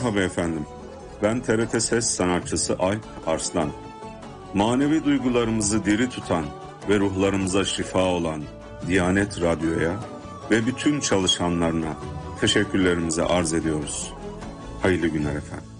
Merhaba efendim. Ben TRT Ses sanatçısı Alp Arslan. Manevi duygularımızı diri tutan ve ruhlarımıza şifa olan Diyanet Radyo'ya ve bütün çalışanlarına teşekkürlerimizi arz ediyoruz. Hayırlı günler efendim.